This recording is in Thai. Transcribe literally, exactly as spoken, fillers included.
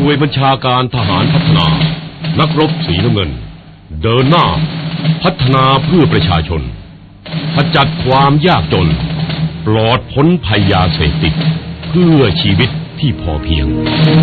วยบัญชาการทหารพัฒนานักรบสีน้ำเงินเดินหน้าพัฒนาเพื่อประชาชนขจัดความยากจนปลอดพ้นภัยยาเสพติดเพื่อชีวิตที่พอเพียง